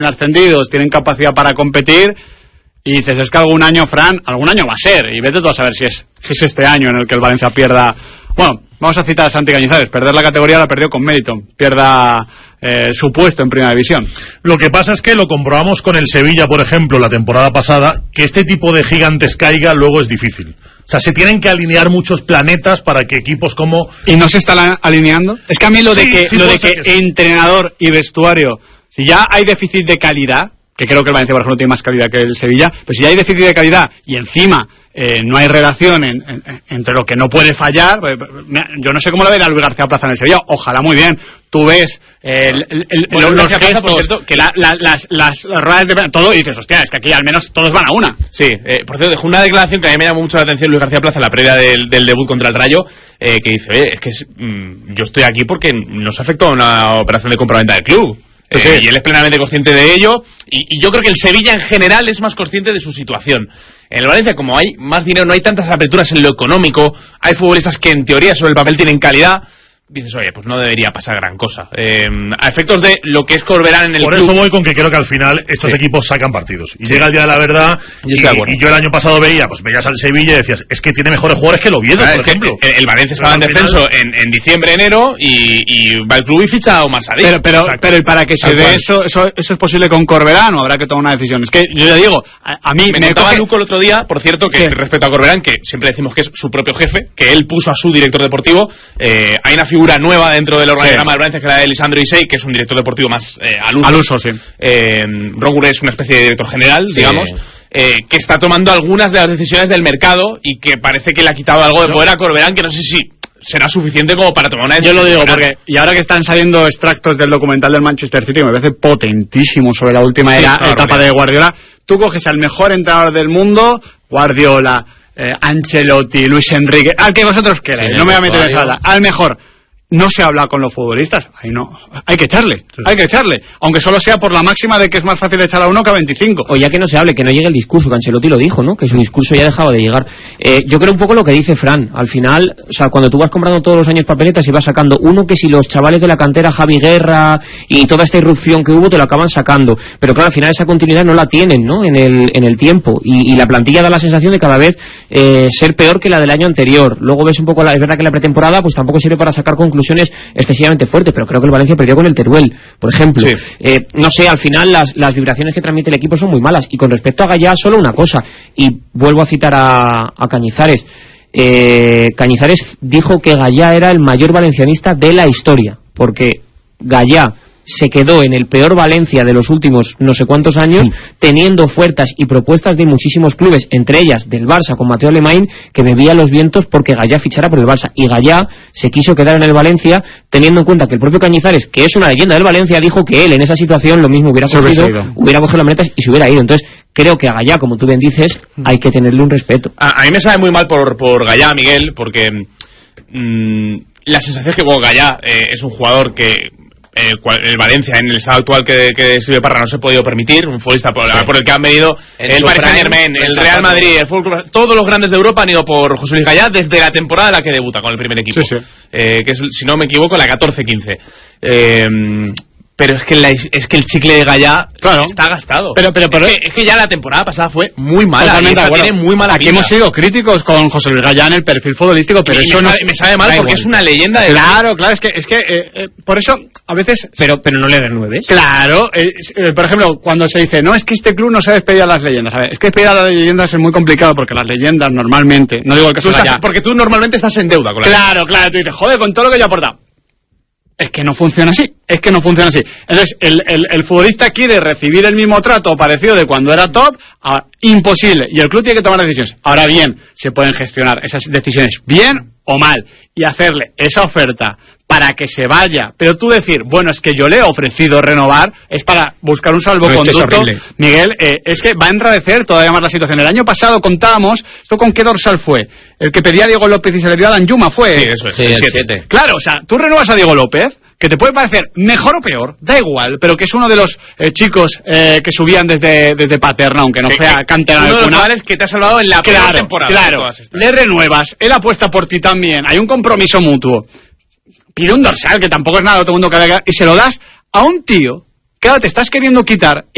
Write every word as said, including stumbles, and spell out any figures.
ascendidos, tienen capacidad para competir, y dices, es que algún año, Fran, algún año va a ser, y vete tú a saber si es, si es este año en el que el Valencia pierda. Bueno, vamos a citar a Santi Cañizares, perder la categoría la perdió con mérito, pierda eh, su puesto en Primera División. Lo que pasa es que lo comprobamos con el Sevilla, por ejemplo, la temporada pasada, que este tipo de gigantes caiga luego es difícil. O sea, se tienen que alinear muchos planetas para que equipos como... ¿Y no se están alineando? Es que a mí lo de sí, que, sí, lo de que, que sí. entrenador y vestuario, si ya hay déficit de calidad, que creo que el Valencia, por ejemplo, tiene más calidad que el Sevilla, pero si ya hay déficit de calidad y encima eh, no hay relación en, en, entre lo que no puede fallar, eh, yo no sé cómo lo ve a Luis García Plaza en el Sevilla, ojalá muy bien. Tú ves eh, el, el, el, bueno, los gestos, Plaza, por cierto, que la, la, las, las ruedas de todo, y dices, hostia, es que aquí al menos todos van a una. Sí, eh, por cierto, dejó una declaración que a mí me llamó mucho la atención Luis García Plaza en la previa del, del debut contra el Rayo, eh, que dice, oye, es que es, mmm, yo estoy aquí porque nos afectó a una operación de compraventa del club. Eh, sí. Y él es plenamente consciente de ello, y, y yo creo que el Sevilla en general es más consciente de su situación. En el Valencia, como hay más dinero, no hay tantas aperturas en lo económico, hay futbolistas que en teoría sobre el papel tienen calidad, dices, oye, pues no debería pasar gran cosa. Eh, a efectos de lo que es Corberán en el Por club. eso voy con que creo que al final estos sí. equipos sacan partidos. Y sí. llega el día de la verdad, yo y, y yo el año pasado veía, pues veías al Sevilla y decías, es que tiene mejores jugadores que el Oviedo, ah, por ejemplo. El, el Valencia estaba en descenso final... en, en diciembre, enero, y, y va el club y ficha a Omar Sadik. Pero, pero, pero para que se dé eso, eso, eso es posible con Corberán, o habrá que tomar una decisión. Es que yo ya digo, a, a mí me, me contaba coge... Luco el otro día, por cierto, que sí. respecto a Corberán, que siempre decimos que es su propio jefe, que él puso a su director deportivo, eh, hay una figura nueva dentro del organigrama sí. del Valencia, que era de Lisandro Isei, que es un director deportivo más eh, al uso. Al uso, sí. Eh, Rogur es una especie de director general, sí. digamos, eh, que está tomando algunas de las decisiones del mercado y que parece que le ha quitado algo de no. poder a Corberán, que no sé si será suficiente como para tomar una decisión. Yo lo digo porque, y ahora que están saliendo extractos del documental del Manchester City, que me parece potentísimo sobre la última sí, era, claro, etapa de Guardiola, tú coges al mejor entrenador del mundo, Guardiola, eh, Ancelotti, Luis Enrique, al que vosotros queráis, sí, no me voy a meter en esa sala, al mejor. No se habla con los futbolistas, ahí no, hay que echarle, sí. hay que echarle, aunque solo sea por la máxima de que es más fácil echar a uno que a veinticinco. O ya que no se hable, que no llegue el discurso, que Ancelotti lo dijo, ¿no? Que su discurso ya dejaba de llegar. Eh, yo creo un poco lo que dice Fran, al final, o sea, cuando tú vas comprando todos los años papeletas y vas sacando uno que si los chavales de la cantera, Javi Guerra y toda esta irrupción que hubo te lo acaban sacando, pero claro, al final esa continuidad no la tienen, ¿no? En el, en el tiempo, y, y la plantilla da la sensación de cada vez eh, ser peor que la del año anterior. Luego ves un poco, la, es verdad que la pretemporada pues tampoco sirve para sacar conclusiones excesivamente fuerte, pero creo que el Valencia perdió con el Teruel, por ejemplo. Sí. Eh, no sé, al final las, las vibraciones que transmite el equipo son muy malas. Y con respecto a Gallá, solo una cosa, y vuelvo a citar a, a Cañizares. Eh, Cañizares dijo que Gallá era el mayor valencianista de la historia, porque Gallá se quedó en el peor Valencia de los últimos no sé cuántos años, sí. teniendo ofertas y propuestas de muchísimos clubes, entre ellas del Barça con Mateo Alemany, que bebía los vientos porque Gallá fichara por el Barça, y Gallá se quiso quedar en el Valencia, teniendo en cuenta que el propio Cañizares, que es una leyenda del Valencia, dijo que él en esa situación lo mismo hubiera cogido, hubiera cogido las maletas y se hubiera ido. Entonces creo que a Gallá, como tú bien dices, hay que tenerle un respeto. A, a mí me sabe muy mal por, por Gallá, Miguel, porque mmm, la sensación es que bueno, Gallá eh, es un jugador que El, cual, el Valencia en el estado actual que, que Silvio Parra no se ha podido permitir, un futbolista por, sí. por el que han venido en el Paris Saint-Germain, el Real Madrid, el fútbol, todos los grandes de Europa han ido por José Luis Gallá desde la temporada en la que debuta con el primer equipo, sí, sí. Eh, que es, si no me equivoco, la catorce quince. Eh, pero es que, la, es que el chicle de Gallá claro. está gastado. Pero, pero, pero es, que, es que ya la temporada pasada fue muy mala. Y esta bueno, tiene muy mala Aquí pinta. hemos sido críticos con José Luis Gallá en el perfil futbolístico, pero y eso me no sabe, me sabe mal porque igual. Es una leyenda de claro, claro, es que es que eh, eh, por eso a veces pero pero no le renueves. Claro, eh, eh, por ejemplo, cuando se dice, "No, es que este club no sabe despedir a las leyendas." A ver, es que despedir a las leyendas es muy complicado porque las leyendas normalmente, no digo el que tú estás, porque tú normalmente estás en deuda con la Claro, gente. Claro, tú dices, "Joder, con todo lo que yo he aportado." Es que no funciona así, es que no funciona así. Entonces, el, el, el futbolista quiere recibir el mismo trato parecido de cuando era top, a, imposible, y el club tiene que tomar decisiones. Ahora bien, se pueden gestionar esas decisiones bien o mal, y hacerle esa oferta para que se vaya, pero tú decir, bueno, es que yo le he ofrecido renovar, es para buscar un salvoconducto, no, es Miguel, eh, es que va a enrarecer todavía más la situación. El año pasado contábamos, ¿esto con qué dorsal fue? El que pedía a Diego López y se le dio a Danjuma fue... Sí, eso es, sí, el siete. Claro, o sea, tú renuevas a Diego López, que te puede parecer mejor o peor, da igual, pero que es uno de los eh, chicos eh, que subían desde, desde Paterna, aunque no que, sea canterano. Uno de los chavales que te ha salvado en la claro, temporada. Claro, le renuevas, él apuesta por ti también, hay un compromiso mutuo. Pide un dorsal, que tampoco es nada, todo el mundo que y se lo das a un tío que ahora te estás queriendo quitar.